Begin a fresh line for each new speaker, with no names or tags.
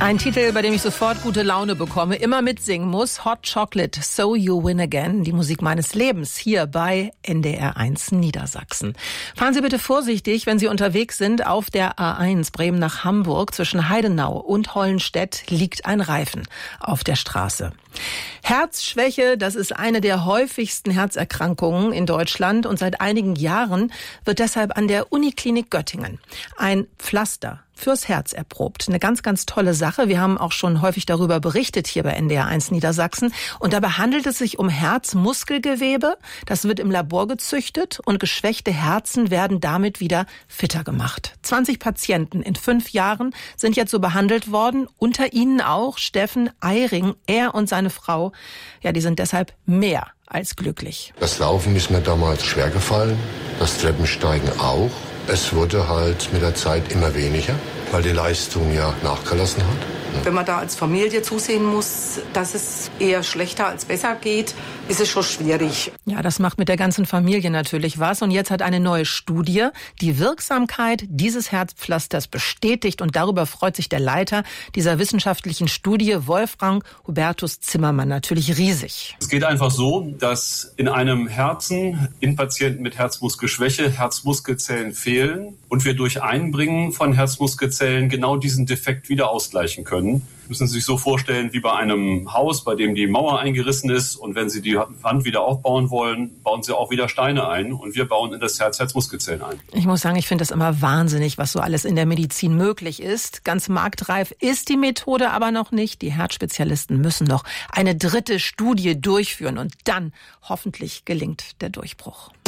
Ein Titel, bei dem ich sofort gute Laune bekomme, immer mitsingen muss. Hot Chocolate, So You Win Again. Die Musik meines Lebens hier bei NDR1 Niedersachsen. Fahren Sie bitte vorsichtig, wenn Sie unterwegs sind. Auf der A1 Bremen nach Hamburg zwischen Heidenau und Hollenstedt liegt ein Reifen auf der Straße. Herzschwäche, das ist eine der häufigsten Herzerkrankungen in Deutschland und seit einigen Jahren wird deshalb an der Uniklinik Göttingen ein Pflaster fürs Herz erprobt. Eine ganz, ganz tolle Sache. Wir haben auch schon häufig darüber berichtet hier bei NDR1 Niedersachsen. Und dabei handelt es sich um Herzmuskelgewebe. Das wird im Labor gezüchtet und geschwächte Herzen werden damit wieder fitter gemacht. 20 Patienten in 5 Jahren sind jetzt so behandelt worden. Unter ihnen auch Steffen Eyring. Er und seine Frau, ja, die sind deshalb mehr als glücklich.
Das Laufen ist mir damals schwer gefallen. Das Treppensteigen auch. Es wurde halt mit der Zeit immer weniger, weil die Leistung ja nachgelassen hat.
Wenn man da als Familie zusehen muss, dass es eher schlechter als besser geht, ist es schon schwierig.
Ja, das macht mit der ganzen Familie natürlich was. Und jetzt hat eine neue Studie die Wirksamkeit dieses Herzpflasters bestätigt. Und darüber freut sich der Leiter dieser wissenschaftlichen Studie, Wolfgang Hubertus Zimmermann, natürlich riesig.
Es geht einfach so, dass in einem Herzen, in Patienten mit Herzmuskelschwäche, Herzmuskelzellen fehlen und wir durch Einbringen von Herzmuskelzellen genau diesen Defekt wieder ausgleichen können. Müssen Sie sich so vorstellen wie bei einem Haus, bei dem die Mauer eingerissen ist und wenn Sie die Wand wieder aufbauen wollen, bauen Sie auch wieder Steine ein und wir bauen in das Herz Herzmuskelzellen ein.
Ich muss sagen, ich finde das immer wahnsinnig, was so alles in der Medizin möglich ist. Ganz marktreif ist die Methode aber noch nicht. Die Herzspezialisten müssen noch eine 3. Studie durchführen und dann hoffentlich gelingt der Durchbruch.